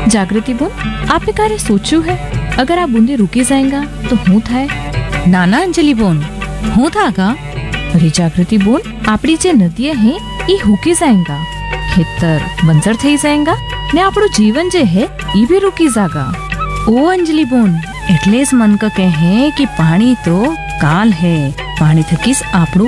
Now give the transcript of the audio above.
जागृति बोन, आपने कार्य सोचू है? अगर आप बूंदे रुकी जाएगा तो हूँ थाय? નાના અંજલિ બોન, હું થાગા? अरे जागृति बोन, आपड़ी जे नदियां हैं ये हुकी जाएगा, खेतर बंजर थई जाएगा ने आपड़ो जीवन जे है ये भी रुकी जागा। ओ अंजलि बोन, એટલે જ મન ક કહે કે પાણી તો કાલ હે, પાણી થકી જ આપણું